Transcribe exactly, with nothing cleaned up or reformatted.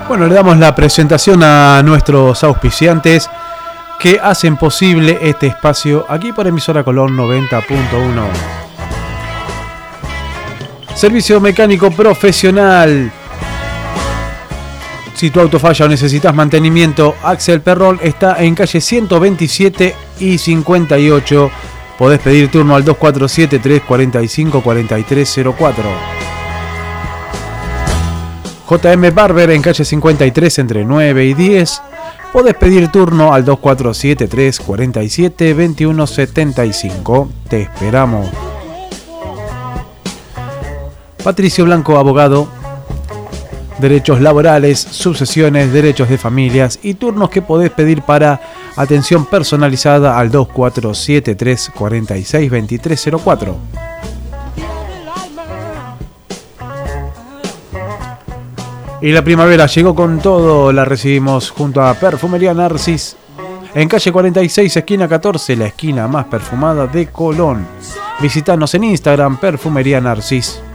Bueno, le damos la presentación a nuestros auspiciantes que hacen posible este espacio aquí por Emisora Colón noventa punto uno. Servicio mecánico profesional. Si tu auto falla o necesitas mantenimiento, Axel Perrol está en calle ciento veintisiete y cincuenta y ocho. Podés pedir turno al dos cuatro siete, tres cuatro cinco, cuatro tres cero cuatro. J M Barber en calle cincuenta y tres entre nueve y diez. Podés pedir turno al dos cuatro siete, tres cuatro siete, dos uno siete cinco. Te esperamos. Patricio Blanco, abogado. Derechos laborales, sucesiones, derechos de familias y turnos que podés pedir para atención personalizada al dos cuatro siete, tres cuatro seis, dos tres cero cuatro. Y la primavera llegó con todo, la recibimos junto a Perfumería Narcis en calle cuarenta y seis, esquina catorce, la esquina más perfumada de Colón. Visitanos en Instagram, Perfumería Narcis.